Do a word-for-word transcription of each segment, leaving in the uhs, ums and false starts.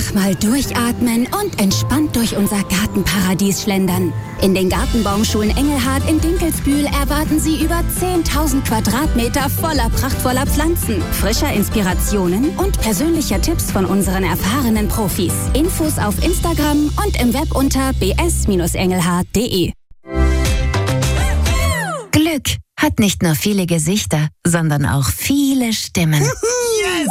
Einfach mal durchatmen und entspannt durch unser Gartenparadies schlendern. In den Gartenbaumschulen Engelhard in Dinkelsbühl erwarten Sie über zehntausend Quadratmeter voller prachtvoller Pflanzen, frischer Inspirationen und persönlicher Tipps von unseren erfahrenen Profis. Infos auf Instagram und im Web unter b s Bindestrich engelhard punkt de. Glück hat nicht nur viele Gesichter, sondern auch viele Stimmen. Yes!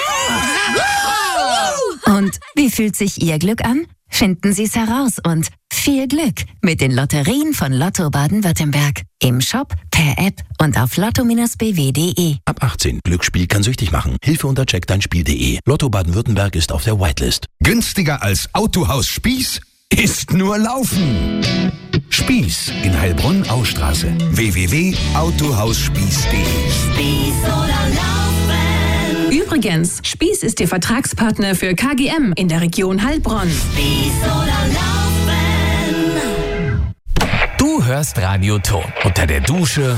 Und wie fühlt sich Ihr Glück an? Finden Sie es heraus und viel Glück mit den Lotterien von Lotto Baden-Württemberg. Im Shop, per App und auf lotto Bindestrich b w punkt de. Ab achtzehn. Glücksspiel kann süchtig machen. Hilfe unter check dein spiel punkt de. Lotto Baden-Württemberg ist auf der Whitelist. Günstiger als Autohaus Spieß ist nur Laufen. Spieß in Heilbronn-Austraße. w w w punkt autohausspieß punkt de. Spieß oder Laufen. Übrigens, Spieß ist Ihr Vertragspartner für K G M in der Region Heilbronn. Spieß oder Laufen. Du hörst Radio Ton unter der Dusche,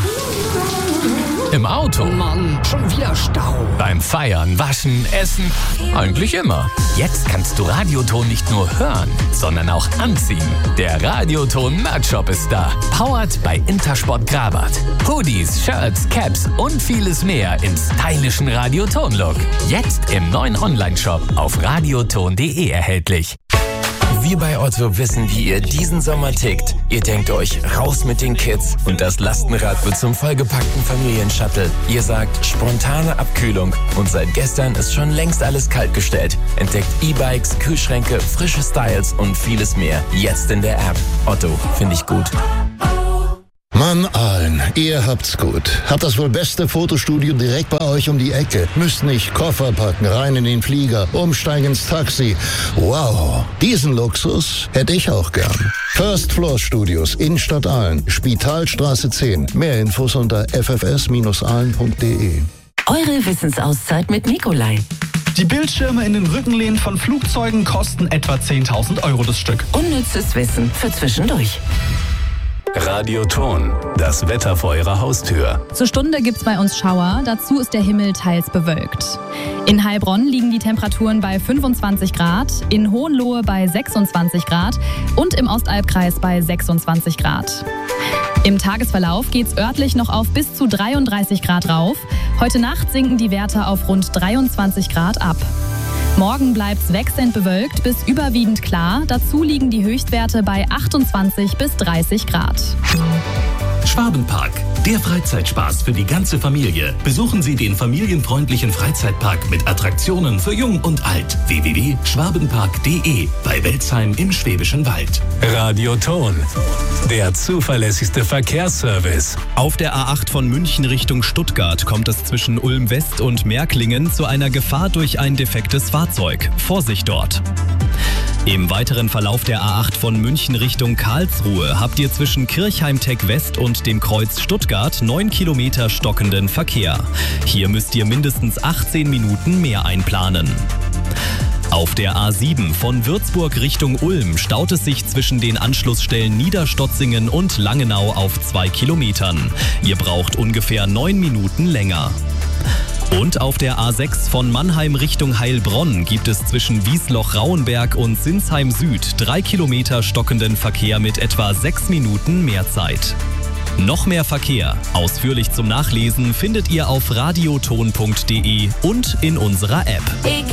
im Auto, Mann, schon wieder Stau. beim Feiern, Waschen, Essen, eigentlich immer. Jetzt kannst du Radioton nicht nur hören, sondern auch anziehen. Der Radioton Merch Shop ist da. Powered bei Intersport Grabat. Hoodies, Shirts, Caps und vieles mehr im stylischen Radioton-Look. Jetzt im neuen Online-Shop auf radioton punkt de erhältlich. Wir bei Otto wissen, wie ihr diesen Sommer tickt. Ihr denkt euch, raus mit den Kids und das Lastenrad wird zum vollgepackten Familienshuttle. Ihr sagt, spontane Abkühlung und seit gestern ist schon längst alles kaltgestellt. Entdeckt E-Bikes, Kühlschränke, frische Styles und vieles mehr. Jetzt in der App. Otto, finde ich gut. Mann, Aalen, ihr habt's gut. Habt das wohl beste Fotostudio direkt bei euch um die Ecke. Müsst nicht Koffer packen, rein in den Flieger, umsteigen ins Taxi. Wow, diesen Luxus hätte ich auch gern. First Floor Studios, Innenstadt Aalen, Spitalstraße zehn. Mehr Infos unter f f s Bindestrich aalen punkt de. Eure Wissensauszeit mit Nikolai. Die Bildschirme in den Rückenlehnen von Flugzeugen kosten etwa zehntausend Euro das Stück. Unnützes Wissen für zwischendurch. Radio Ton, das Wetter vor Ihrer Haustür. Zur Stunde gibt's bei uns Schauer, dazu ist der Himmel teils bewölkt. In Heilbronn liegen die Temperaturen bei fünfundzwanzig Grad, in Hohenlohe bei sechsundzwanzig Grad und im Ostalbkreis bei sechsundzwanzig Grad. Im Tagesverlauf geht's örtlich noch auf bis zu dreiunddreißig Grad rauf. Heute Nacht sinken die Werte auf rund dreiundzwanzig Grad ab. Morgen bleibt's wechselnd bewölkt bis überwiegend klar. Dazu liegen die Höchstwerte bei achtundzwanzig bis dreißig Grad. Schwabenpark, der Freizeitspaß für die ganze Familie. Besuchen Sie den familienfreundlichen Freizeitpark mit Attraktionen für Jung und Alt. w w w punkt schwabenpark punkt de bei Welzheim im Schwäbischen Wald. Radio Ton, der zuverlässigste Verkehrsservice. Auf der A acht von München Richtung Stuttgart kommt es zwischen Ulm West und Märklingen zu einer Gefahr durch ein defektes Fahrzeug. Vorsicht dort. Im weiteren Verlauf der A acht von München Richtung Karlsruhe habt ihr zwischen Kirchheim-Tech West und dem Kreuz Stuttgart neun Kilometer stockenden Verkehr. Hier müsst ihr mindestens achtzehn Minuten mehr einplanen. Auf der A sieben von Würzburg Richtung Ulm staut es sich zwischen den Anschlussstellen Niederstotzingen und Langenau auf zwei Kilometern. Ihr braucht ungefähr neun Minuten länger. Und auf der A sechs von Mannheim Richtung Heilbronn gibt es zwischen Wiesloch-Rauenberg und Sinsheim Süd drei Kilometer stockenden Verkehr mit etwa sechs Minuten mehr Zeit. Noch mehr Verkehr, ausführlich zum Nachlesen, findet ihr auf radioton punkt de und in unserer App.